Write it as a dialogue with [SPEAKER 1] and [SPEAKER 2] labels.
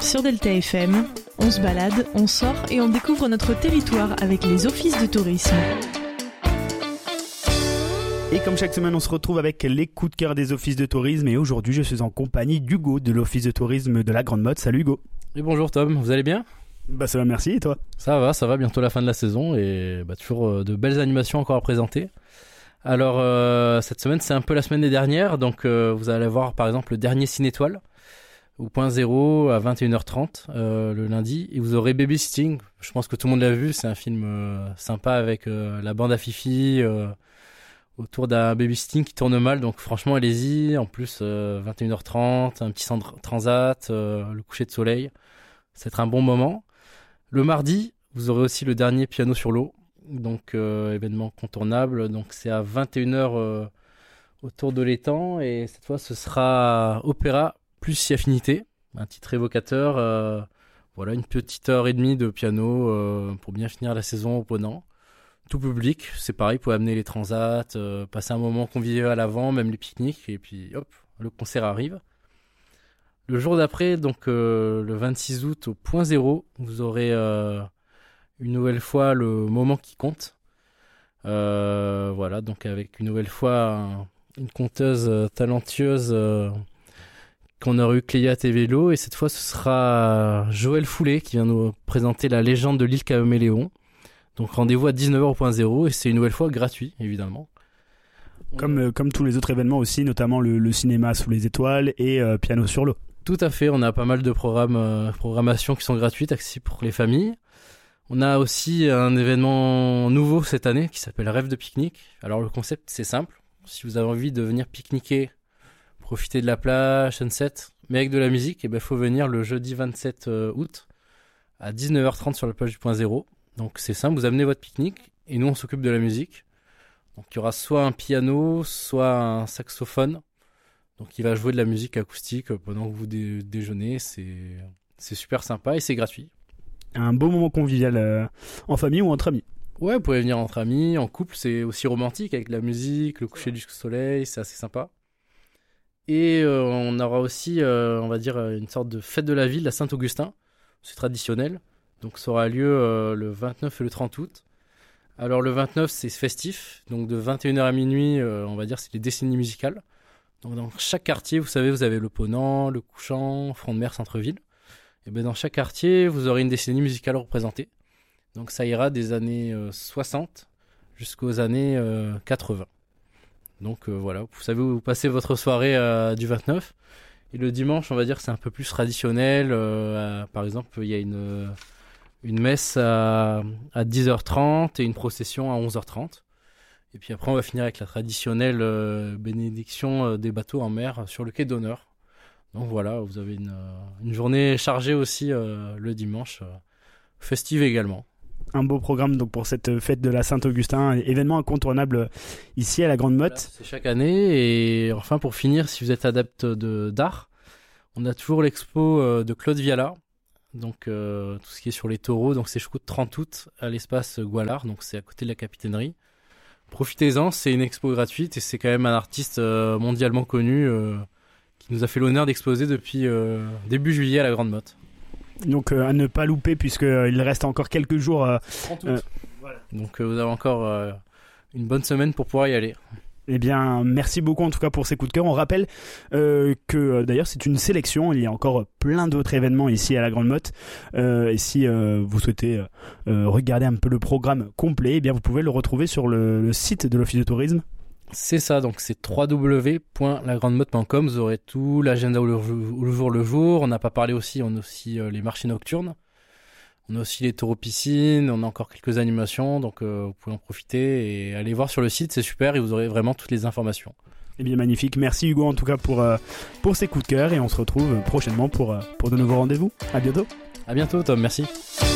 [SPEAKER 1] Sur Delta FM, on se balade, on sort et on découvre notre territoire avec les offices de tourisme.
[SPEAKER 2] Et comme chaque semaine, on se retrouve avec les coups de cœur des offices de tourisme. Et aujourd'hui, je suis en compagnie d'Hugo de l'office de tourisme de la Grande Motte. Salut Hugo.
[SPEAKER 3] Et bonjour Tom, vous allez bien ?
[SPEAKER 2] Ça va, merci. Et toi ?
[SPEAKER 3] Ça va, bientôt la fin de la saison et toujours de belles animations encore à présenter. Alors cette semaine c'est un peu la semaine des dernières, donc vous allez voir par exemple le dernier Ciné-Étoile au Point Zéro à 21h30 le lundi, et vous aurez Babysitting. Je pense que tout le monde l'a vu, c'est un film sympa avec la bande à Fifi autour d'un babysitting qui tourne mal, donc franchement allez-y. En plus 21h30, un petit transat, le coucher de soleil, ça va être un bon moment. Le mardi, vous aurez aussi le dernier Piano sur l'eau, donc événement contournable, donc c'est à 21h autour de l'étang, et cette fois ce sera opéra plus si affinité, un titre évocateur, voilà, une petite heure et demie de piano pour bien finir la saison au Ponant. Tout public, c'est pareil, vous pouvez amener les transats, passer un moment convivial à l'avant, même les pique-niques, et puis hop, le concert arrive. Le jour d'après, donc le 26 août au Point Zéro, vous aurez une nouvelle fois le moment qui compte. Voilà, donc avec une nouvelle fois une conteuse talentueuse qu'on aurait eu Cléa Tévélo, et cette fois ce sera Joël Foulet qui vient nous présenter la légende de l'île Caméléon. Donc rendez-vous à 19h au Point Zéro, et c'est une nouvelle fois gratuit évidemment.
[SPEAKER 2] Comme tous les autres événements aussi, notamment le cinéma sous les étoiles et Piano sur l'eau.
[SPEAKER 3] Tout à fait, on a pas mal de programmations qui sont gratuites, accessibles pour les familles. On a aussi un événement nouveau cette année qui s'appelle Rêve de pique-nique. Alors le concept c'est simple, si vous avez envie de venir pique-niquer, profiter de la plage, sunset, mais avec de la musique, il faut venir le jeudi 27 août à 19h30 sur la plage du Point Zéro. Donc c'est simple, vous amenez votre pique-nique et nous on s'occupe de la musique. Donc il y aura soit un piano, soit un saxophone. Donc il va jouer de la musique acoustique pendant que vous déjeunez. C'est super sympa et c'est gratuit.
[SPEAKER 2] Un beau moment convivial en famille ou entre amis.
[SPEAKER 3] Ouais, vous pouvez venir entre amis, en couple, c'est aussi romantique avec la musique, le coucher du soleil, c'est assez sympa. Et on aura aussi, on va dire, une sorte de fête de la ville à Saint-Augustin. C'est traditionnel. Donc ça aura lieu le 29 et le 30 août. Alors le 29 c'est festif, donc de 21h à minuit, on va dire c'est les décennies musicales. Donc dans chaque quartier, vous savez, vous avez le Ponant, le Couchant, Front de Mer, Centre-Ville. Et bien dans chaque quartier, vous aurez une décennie musicale représentée. Donc ça ira des années 60 jusqu'aux années 80. Donc voilà, vous savez où vous passez votre soirée du 29. Et le dimanche, on va dire que c'est un peu plus traditionnel. Par exemple, il y a une messe à 10h30 et une procession à 11h30. Et puis après, on va finir avec la traditionnelle bénédiction des bateaux en mer sur le quai d'honneur. Donc voilà, vous avez une journée chargée aussi le dimanche, festive également.
[SPEAKER 2] Un beau programme donc pour cette fête de la Saint-Augustin, événement incontournable ici à la Grande Motte.
[SPEAKER 3] Voilà, c'est chaque année. Et enfin, pour finir, si vous êtes adepte d'art, on a toujours l'expo de Claude Viala. Donc tout ce qui est sur les taureaux, donc c'est jusqu'au 30 août à l'espace Goualard, donc c'est à côté de la capitainerie. Profitez-en, c'est une expo gratuite et c'est quand même un artiste mondialement connu qui nous a fait l'honneur d'exposer depuis début juillet à la Grande Motte.
[SPEAKER 2] Donc à ne pas louper puisqu'il reste encore quelques jours.
[SPEAKER 3] 30 août. Voilà. Donc vous avez encore une bonne semaine pour pouvoir y aller.
[SPEAKER 2] Eh bien, merci beaucoup en tout cas pour ces coups de cœur. On rappelle que d'ailleurs c'est une sélection. Il y a encore plein d'autres événements ici à la Grande Motte. Et si vous souhaitez regarder un peu le programme complet, eh bien vous pouvez le retrouver sur le site de l'Office de tourisme.
[SPEAKER 3] C'est ça, donc c'est www.lagrandmotte.com. Vous aurez tout l'agenda le jour. On n'a pas parlé aussi, on a aussi les marchés nocturnes. On a aussi les taureaux piscines, on a encore quelques animations, donc vous pouvez en profiter et aller voir sur le site, c'est super et vous aurez vraiment toutes les informations.
[SPEAKER 2] Eh bien magnifique, merci Hugo en tout cas pour ces coups de cœur, et on se retrouve prochainement pour de nouveaux rendez-vous. À bientôt.
[SPEAKER 3] À bientôt Tom, merci.